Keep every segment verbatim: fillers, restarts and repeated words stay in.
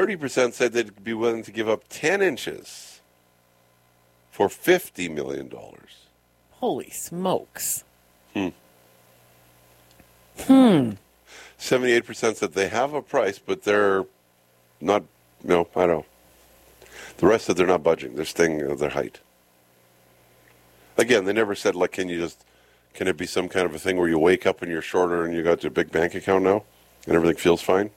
thirty percent said they'd be willing to give up ten inches for fifty million dollars. Holy smokes. Hmm. Hmm. seventy-eight percent said they have a price, but they're not, no, I don't know. The rest said they're not budging. They're staying at their height. Again, they never said, like, can you just, can it be some kind of a thing where you wake up and you're shorter and you got your big bank account now and everything feels fine?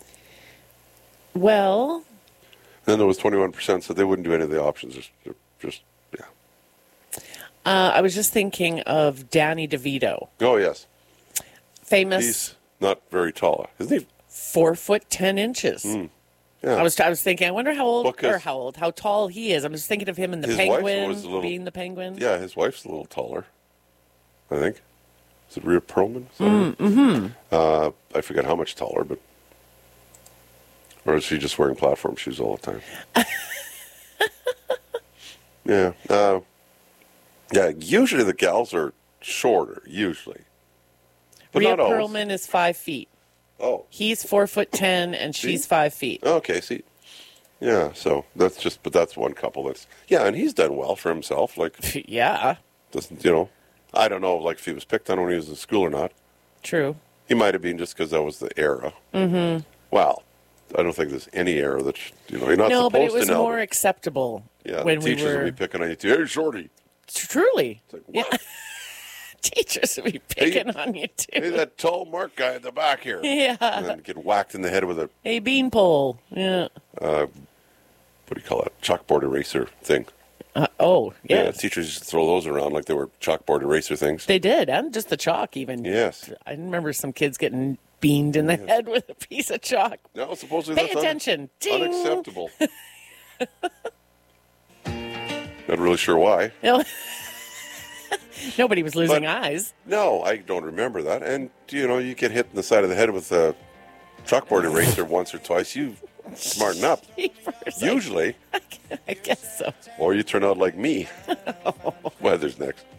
Well. Then there was twenty-one percent said they wouldn't do any of the options. Just, just yeah. Uh, I was just thinking of Danny DeVito. Oh, yes. Famous. He's not very tall, isn't he? Four foot ten inches. Mm. Yeah. I was I was thinking, I wonder how old well, or how old, how tall he is. I'm just thinking of him in the his Penguin, wife was a little, being the Penguin. Yeah, his wife's a little taller, I think. Is it Rhea Perlman? Mm, mm-hmm. Uh, I forget how much taller, but or is she just wearing platform shoes all the time? yeah, uh, yeah. Usually the gals are shorter, usually, but Rhea not always. Perlman is five feet. Oh, he's four foot ten, and see? she's five feet. Okay, see, yeah. So that's just, but that's one couple that's yeah, and he's done well for himself. Like, yeah, doesn't you know? I don't know, like if he was picked on when he was in school or not. True. He might have been just because that was the era. Mm-hmm. Well, I don't think there's any era that you know you're not no, supposed but it was to know. more acceptable. Yeah, when the we teachers were will be picking on you too. Hey, shorty. Truly. It's like, what? Yeah. Teachers will be picking hey, on you too. Hey, that tall Mark guy at the back here. Yeah. And then get whacked in the head with a Hey, beanpole. Yeah. uh, what do you call it? Chalkboard eraser thing. Uh, oh, yes. Yeah, teachers used to throw those around like they were chalkboard eraser things. They did, and just the chalk even. Yes. I remember some kids getting beamed in the yes. head with a piece of chalk. No, supposedly Pay that's attention. Un- Ding. unacceptable. Not really sure why. Nobody was losing But, eyes. No, I don't remember that. And, you know, you get hit in the side of the head with a chalkboard eraser once or twice, you smarten up. Jeepers. Usually. I guess so. Or you turn out like me. Weather's next.